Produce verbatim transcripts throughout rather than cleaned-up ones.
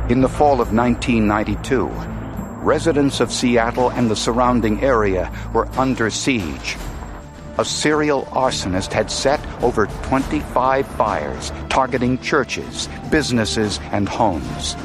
In the fall of nineteen ninety-two, residents of Seattle and the surrounding area were under siege. A serial arsonist had set over twenty-five fires, targeting churches, businesses, and homes.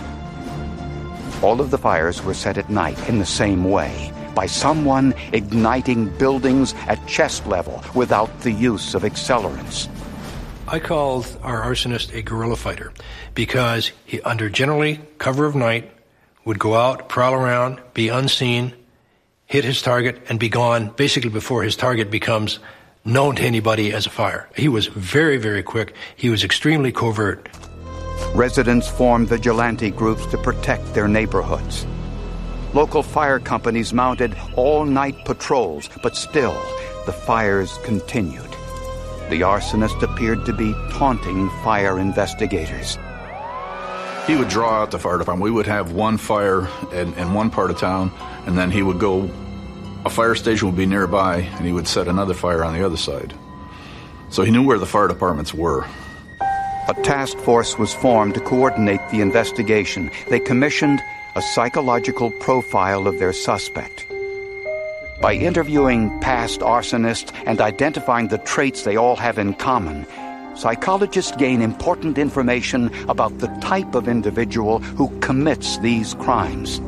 All of the fires were set at night in the same way, by someone igniting buildings at chest level without the use of accelerants. I called our arsonist a guerrilla fighter because he, under generally cover of night, would go out, prowl around, be unseen, hit his target, and be gone basically before his target becomes known to anybody as a fire. He was very, very quick. He was extremely covert. Residents formed vigilante groups to protect their neighborhoods. Local fire companies mounted all-night patrols, but still, the fires continued. The arsonist appeared to be taunting fire investigators. He would draw out the fire department. We would have one fire in, in one part of town, and then he would go, a fire station would be nearby, and he would set another fire on the other side. So he knew where the fire departments were. A task force was formed to coordinate the investigation. They commissioned a psychological profile of their suspect. By interviewing past arsonists and identifying the traits they all have in common, psychologists gain important information about the type of individual who commits these crimes.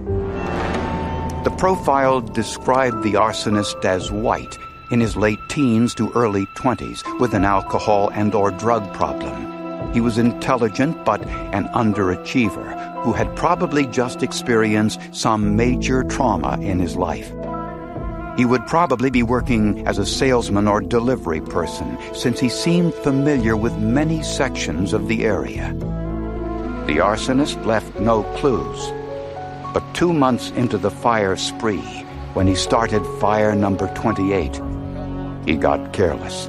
The profile described the arsonist as white, in his late teens to early twenties, with an alcohol and or drug problem. He was intelligent but an underachiever who had probably just experienced some major trauma in his life. He would probably be working as a salesman or delivery person, since he seemed familiar with many sections of the area. The arsonist left no clues. But two months into the fire spree, when he started fire number twenty-eight, he got careless.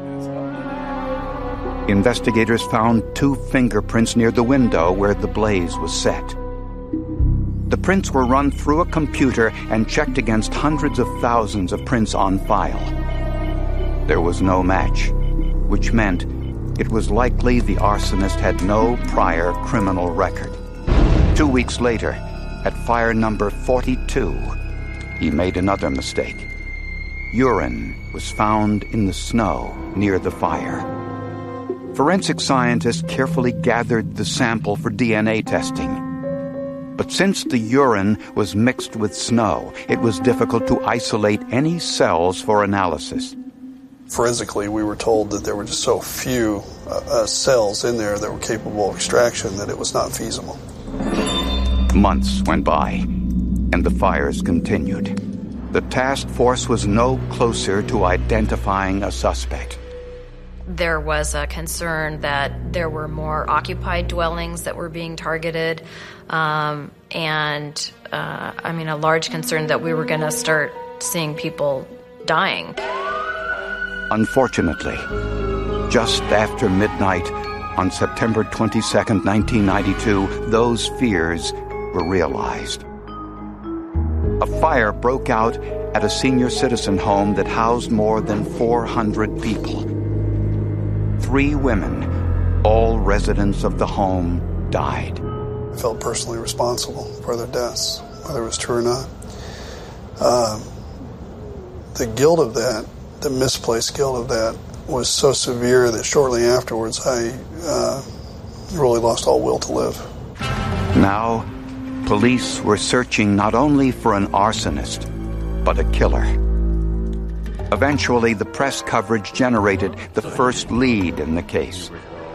Investigators found two fingerprints near the window where the blaze was set. The prints were run through a computer and checked against hundreds of thousands of prints on file. There was no match, which meant it was likely the arsonist had no prior criminal record. Two weeks later, at fire number forty-two, he made another mistake. Urine was found in the snow near the fire. Forensic scientists carefully gathered the sample for D N A testing. But since the urine was mixed with snow, it was difficult to isolate any cells for analysis. Forensically, we were told that there were just so few uh, uh, cells in there that were capable of extraction that it was not feasible. Months went by, and the fires continued. The task force was no closer to identifying a suspect. There was a concern that there were more occupied dwellings that were being targeted, um, and, uh, I mean, a large concern that we were going to start seeing people dying. Unfortunately, just after midnight on September twenty-second, nineteen ninety-two, those fears were realized. A fire broke out at a senior citizen home that housed more than four hundred people. Three women, all residents of the home, died. I felt personally responsible for their deaths, whether it was true or not. Uh, the guilt of that, the misplaced guilt of that, was so severe that shortly afterwards I uh, really lost all will to live. Now, police were searching not only for an arsonist, but a killer. Eventually, the press coverage generated the first lead in the case.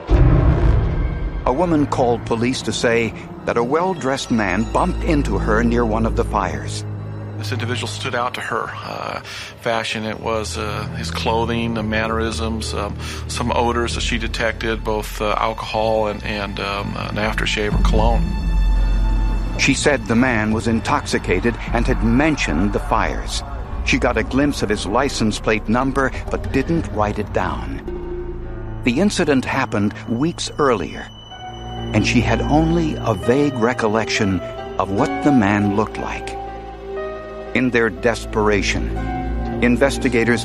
A woman called police to say that a well-dressed man bumped into her near one of the fires. This individual stood out to her. Uh, fashion, it was uh, his clothing, the mannerisms, um, some odors that she detected, both uh, alcohol and, and um, an aftershave or cologne. She said the man was intoxicated and had mentioned the fires. She got a glimpse of his license plate number, but didn't write it down. The incident happened weeks earlier, and she had only a vague recollection of what the man looked like. In their desperation, investigators